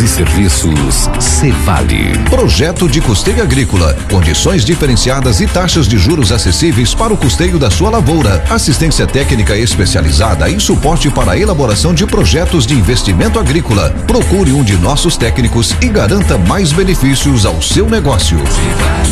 e serviços Cevale. Projeto de custeio agrícola, condições diferenciadas e taxas de juros acessíveis para o custeio da sua lavoura, assistência técnica especializada e suporte para a elaboração de projetos de investimento agrícola. Procure um de nossos técnicos e garanta mais benefícios ao seu negócio.